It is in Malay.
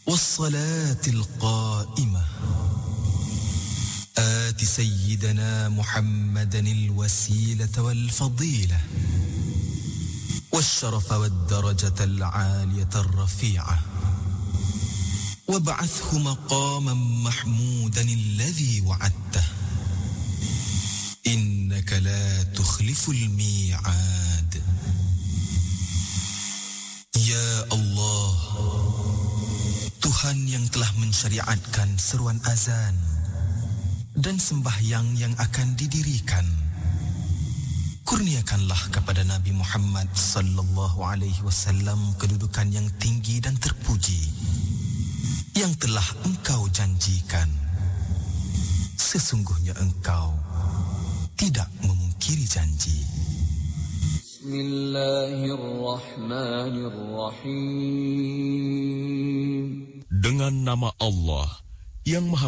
والصلاة القائمة آت سيدنا محمدا الوسيلة والفضيلة والشرف والدرجة العالية الرفيعة وابعثه مقاما محمودا الذي وعدته إنك لا تخلف الميعاد. Ya Allah, Tuhan yang telah mensyariatkan seruan azan dan sembahyang yang akan didirikan, kurniakanlah kepada Nabi Muhammad sallallahu alaihi wasallam kedudukan yang tinggi dan terpuji yang telah Engkau janjikan. Sesungguhnya Engkau tidak memungkiri janji. Bismillahirrahmanirrahim. Dengan nama Allah yang Maha